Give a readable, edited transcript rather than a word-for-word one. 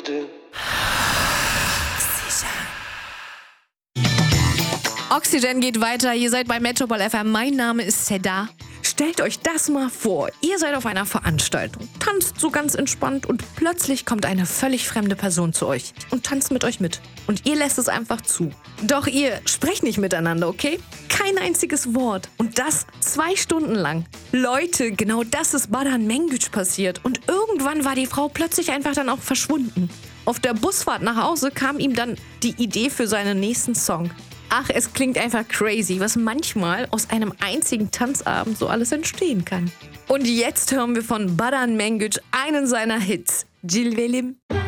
Oxygen. Oxygen geht weiter. Ihr seid bei Metropol FM. Mein Name ist Seda. Stellt euch das mal vor. Ihr seid auf einer Veranstaltung, tanzt so ganz entspannt und plötzlich kommt eine völlig fremde Person zu euch und tanzt mit euch mit. Und ihr lässt es einfach zu. Doch ihr sprecht nicht miteinander, okay? Kein einziges Wort. Und das 2 Stunden lang. Leute, genau das ist Badan Mengüç passiert. Und irgendwann war die Frau plötzlich einfach dann auch verschwunden. Auf der Busfahrt nach Hause kam ihm dann die Idee für seinen nächsten Song. Ach, es klingt einfach crazy, was manchmal aus einem einzigen Tanzabend so alles entstehen kann. Und jetzt hören wir von Badan Mengüç einen seiner Hits, Cilvelim.